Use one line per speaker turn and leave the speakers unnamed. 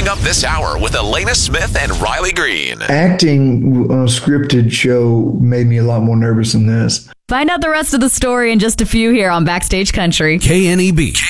Coming up this hour with Elena Smith and Riley Green.
Acting on a scripted show made me a lot more nervous than this.
Find out the rest of the story in just a few here on Backstage Country.
KNEB.